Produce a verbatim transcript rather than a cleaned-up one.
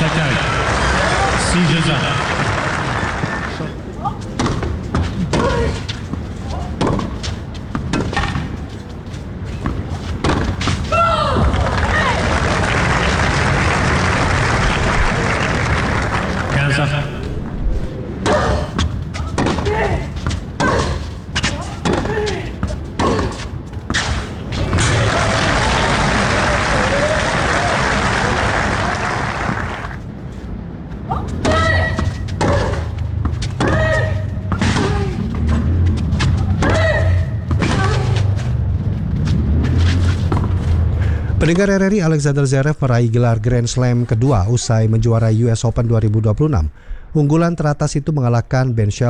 Set out. Seizures up. Hands up. Pendengar R R I, Alexander Zverev meraih gelar Grand Slam kedua usai menjuarai U S Open dua ribu dua puluh enam. Unggulan teratas itu mengalahkan Ben Shelton